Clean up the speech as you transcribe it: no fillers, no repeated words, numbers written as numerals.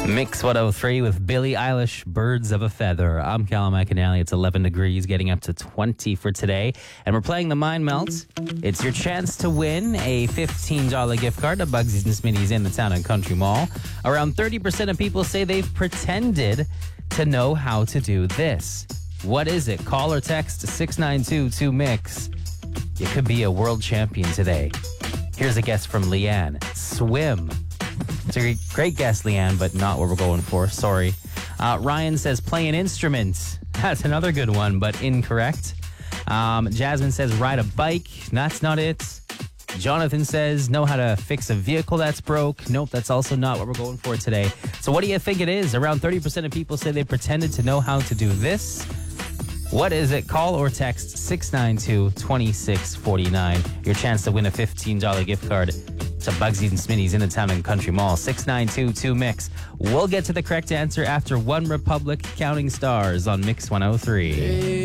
Mix 103 with Billie Eilish, Birds of a Feather. I'm Callum McAnally. It's 11 degrees, getting up to 20 for today. And we're playing the Mind Melt. It's your chance to win a $15 gift card to Bugsy's and Smitty's in the Town and Country Mall. Around 30% of people say they've pretended to know how to do this. What is it? Call or text 692-2MIX. You could be a world champion today. Here's a guess from Leanne. Swim. It's a great guess, Leanne, but not what we're going for. Sorry. Ryan says play an instrument. That's another good one, but incorrect. Jasmine says ride a bike. That's not it. Jonathan says know how to fix a vehicle that's broke. Nope, that's also not what we're going for today. So what do you think it is? Around 30% of people say they pretended to know how to do this. What is it? Call or text 692-2649. Your chance to win a $15 gift card to Bugsy and Smitty's in the Town and Country Mall. 692-2MIX. We'll get to the correct answer after One Republic Counting Stars on Mix 103.